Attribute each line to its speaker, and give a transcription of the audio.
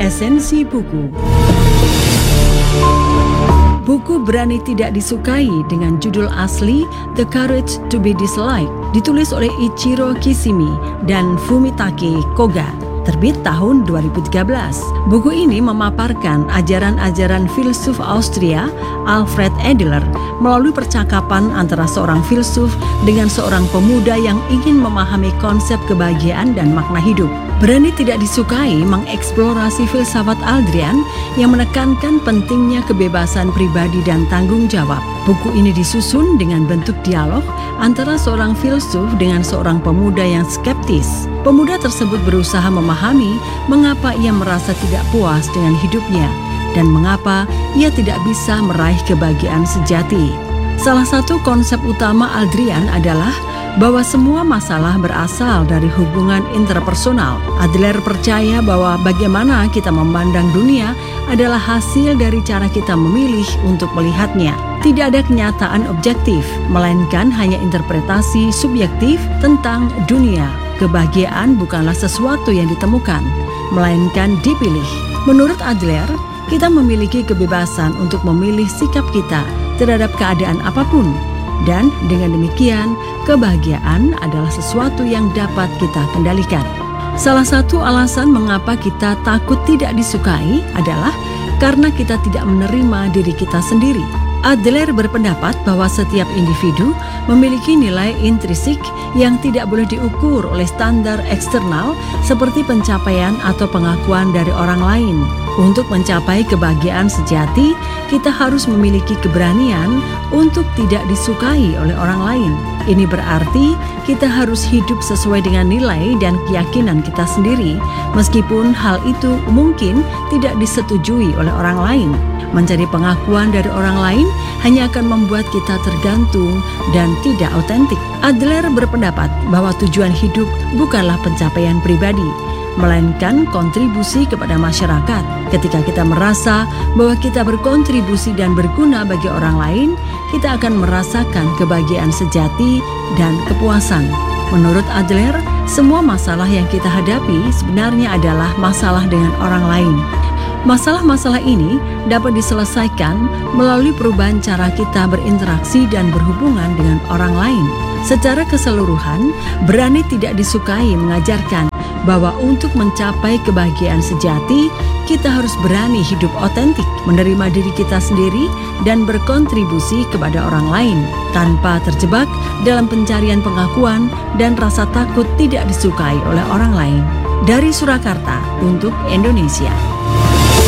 Speaker 1: Esensi buku. Buku Berani Tidak Disukai dengan judul asli The Courage to be Disliked ditulis oleh Ichiro Kishimi dan Fumitake Koga. Terbit tahun 2013. Buku ini memaparkan ajaran-ajaran filsuf Austria Alfred Adler melalui percakapan antara seorang filsuf dengan seorang pemuda yang ingin memahami konsep kebahagiaan dan makna hidup. Berani Tidak Disukai mengeksplorasi filsafat Adrian yang menekankan pentingnya kebebasan pribadi dan tanggung jawab. Buku ini disusun dengan bentuk dialog antara seorang filsuf dengan seorang pemuda yang skeptis. Pemuda tersebut berusaha memahami mengapa ia merasa tidak puas dengan hidupnya dan mengapa ia tidak bisa meraih kebahagiaan sejati. Salah satu konsep utama Adrian adalah bahwa semua masalah berasal dari hubungan interpersonal. Adler percaya bahwa bagaimana kita memandang dunia adalah hasil dari cara kita memilih untuk melihatnya. Tidak ada kenyataan objektif, melainkan hanya interpretasi subjektif tentang dunia. Kebahagiaan bukanlah sesuatu yang ditemukan, melainkan dipilih. Menurut Adler, kita memiliki kebebasan untuk memilih sikap kita terhadap keadaan apapun. Dan dengan demikian, kebahagiaan adalah sesuatu yang dapat kita kendalikan. Salah satu alasan mengapa kita takut tidak disukai adalah karena kita tidak menerima diri kita sendiri. Adler berpendapat bahwa setiap individu memiliki nilai intrinsik yang tidak boleh diukur oleh standar eksternal seperti pencapaian atau pengakuan dari orang lain. Untuk mencapai kebahagiaan sejati, kita harus memiliki keberanian untuk tidak disukai oleh orang lain. Ini berarti kita harus hidup sesuai dengan nilai dan keyakinan kita sendiri, meskipun hal itu mungkin tidak disetujui oleh orang lain. Mencari pengakuan dari orang lain hanya akan membuat kita tergantung dan tidak otentik. Adler berpendapat bahwa tujuan hidup bukanlah pencapaian pribadi, melainkan kontribusi kepada masyarakat. Ketika kita merasa bahwa kita berkontribusi dan berguna bagi orang lain, kita akan merasakan kebahagiaan sejati dan kepuasan. Menurut Adler, semua masalah yang kita hadapi sebenarnya adalah masalah dengan orang lain. Masalah-masalah ini dapat diselesaikan melalui perubahan cara kita berinteraksi dan berhubungan dengan orang lain. Secara keseluruhan, Berani Tidak Disukai mengajarkan bahwa untuk mencapai kebahagiaan sejati, kita harus berani hidup otentik, menerima diri kita sendiri, dan berkontribusi kepada orang lain, tanpa terjebak dalam pencarian pengakuan dan rasa takut tidak disukai oleh orang lain. Dari Surakarta untuk Indonesia.